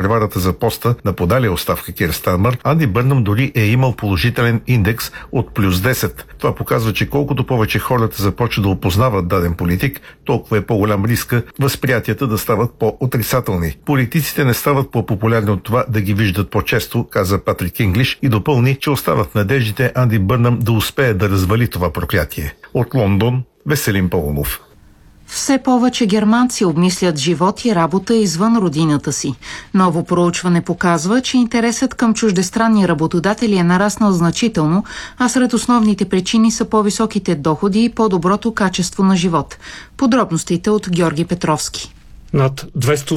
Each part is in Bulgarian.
преварата за поста на подалия оставка Кир Стармър, Анди Бърнъм дори е имал положителен индекс от плюс 10. Това показва, че колкото повече хората започват да опознават даден политик, толкова е по-голям риска възприятията да стават по-отрицателни. Политиците не стават по-популярни от това да ги виждат по-често, каза Патрик Инглиш и допълни, че остават надеждите Анди Бърнъм да успее да развали това проклятие. От Лондон, Веселин Паунов. Все повече германци обмислят живот и работа извън родината си. Ново проучване показва, че интересът към чуждестранни работодатели е нараснал значително, а сред основните причини са по-високите доходи и по-доброто качество на живот. Подробностите от Георги Петровски. Над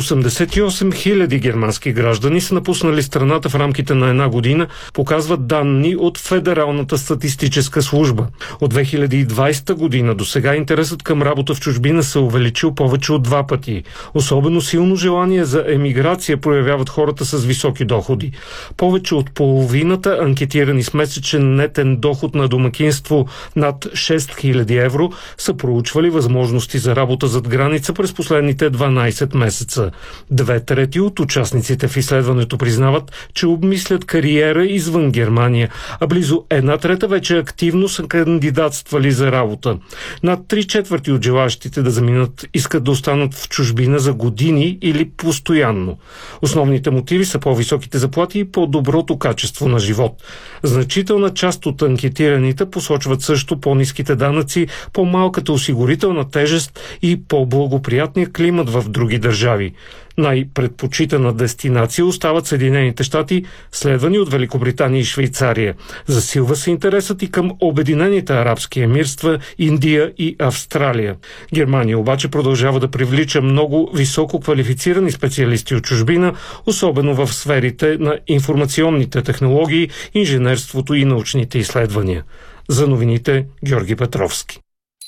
288 000 германски граждани са напуснали страната в рамките на една година, показват данни от Федералната статистическа служба. От 2020 година до сега интересът към работа в чужбина се увеличил повече от 2 пъти. Особено силно желание за емиграция проявяват хората с високи доходи. Повече от половината анкетирани с месечен нетен доход на домакинство над 6000 евро са проучвали възможности за работа зад граница през последните 12 месеца. 2/3 от участниците в изследването признават, че обмислят кариера извън Германия, а близо 1/3 вече активно са кандидатствали за работа. Над 3/4 от желащите да заминат искат да останат в чужбина за години или постоянно. Основните мотиви са по-високите заплати и по-доброто качество на живот. Значителна част от анкетираните посочват също по-ниските данъци, по-малката осигурителна тежест и по-благоприятния климат в други държави. Най-предпочитана дестинация остават Съединените щати, следвани от Великобритания и Швейцария. Засилва се интересът и към Обединените арабски емирства, Индия и Австралия. Германия обаче продължава да привлича много високо квалифицирани специалисти от чужбина, особено в сферите на информационните технологии, инженерството и научните изследвания. За новините Георги Петровски.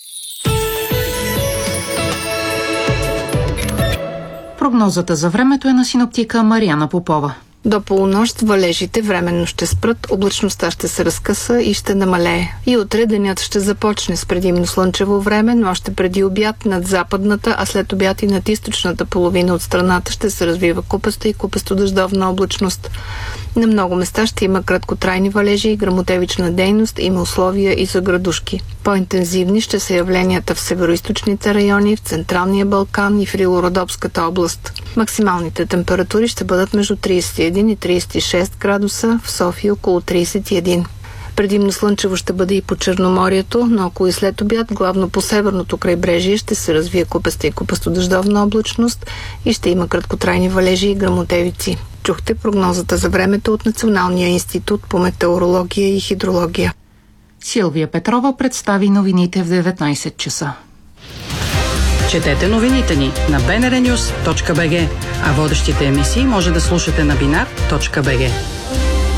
Прогнозата за времето е на синоптика Мариана Попова. До полунощ валежите временно ще спрат, облачността ще се разкъса и ще намалее. И утре денят ще започне с предимно слънчево време, но още преди обяд над западната, а след обяд и над източната половина от страната ще се развива купеста и купесто-дъждовна облачност. На много места ще има краткотрайни валежи и гръмотевична дейност, има условия и за градушки. По-интензивни ще са явленията в североизточните райони, в Централния Балкан и в Рило-Родопската област. Максималните температури ще бъдат между 31 и 36 градуса, в София около 31. Предимно слънчево ще бъде и по Черноморието, но около и след обяд, главно по северното крайбрежие, ще се развие купеста и купесто-дъждовна облачност и ще има краткотрайни валежи и гръмотевици. Чухте прогнозата за времето от Националния институт по метеорология и хидрология. Силвия Петрова представи новините в 19 часа. Четете новините ни на bnrnews.bg, а водещите емисии може да слушате на binar.bg.